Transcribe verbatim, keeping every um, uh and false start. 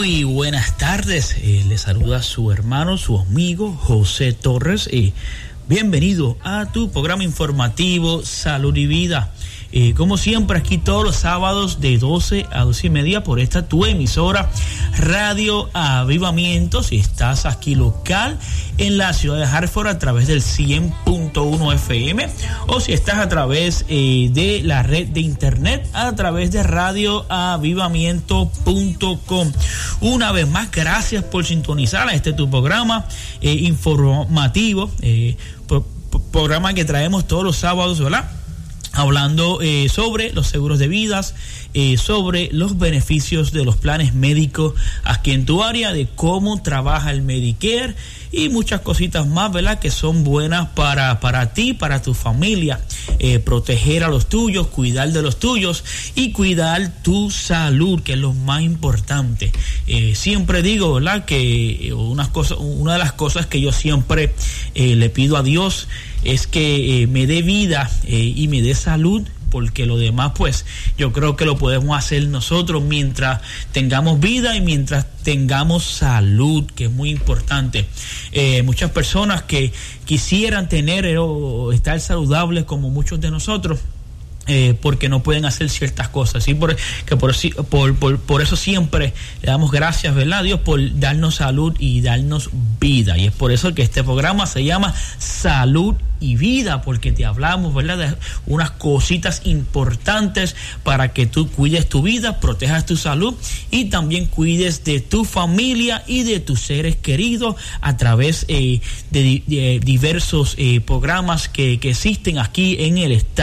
Muy buenas tardes, eh, les saluda su hermano, su amigo José Torres. Eh, bienvenido a tu programa informativo Salud y Vida. Eh, como siempre, aquí todos los sábados de doce a doce y media por esta tu emisora Radio Avivamiento. Si estás aquí local en la ciudad de Hartford a través del cien punto uno F M, o si estás a través eh, de la red de internet a través de radio avivamiento punto com. Una vez más, gracias por sintonizar a este tu programa eh, informativo, eh, pro, pro, programa que traemos todos los sábados, ¿verdad? Hablando eh, sobre los seguros de vidas, eh, sobre los beneficios de los planes médicos aquí en tu área, de cómo trabaja el Medicare y muchas cositas más, ¿verdad? Que son buenas para, para ti, para tu familia. Eh, proteger a los tuyos, cuidar de los tuyos y cuidar tu salud, que es lo más importante. Eh, siempre digo, ¿verdad? Que unas cosas, una de las cosas que yo siempre eh, le pido a Dios es que eh, me dé vida eh, y me dé salud, porque lo demás pues yo creo que lo podemos hacer nosotros mientras tengamos vida y mientras tengamos salud, que es muy importante. Eh, muchas personas que quisieran tener eh, o estar saludables como muchos de nosotros, Eh, porque no pueden hacer ciertas cosas, ¿sí? Por, que por, por, por, por eso siempre le damos gracias, ¿verdad? Dios, por darnos salud y darnos vida. Y es por eso que este programa se llama Salud y Vida, porque te hablamos, ¿verdad?, de unas cositas importantes para que tú cuides tu vida, protejas tu salud y también cuides de tu familia y de tus seres queridos a través eh, de, de diversos eh, programas que, que existen aquí en el estado